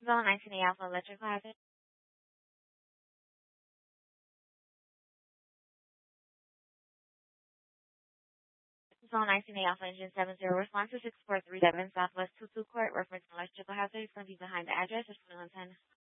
Zone 19A Alpha Electrical Hazard. Zone 19A Alpha Engine 70, response to 6437 Southwest 22 Court, reference electrical hazard is going to be behind the address of 2110.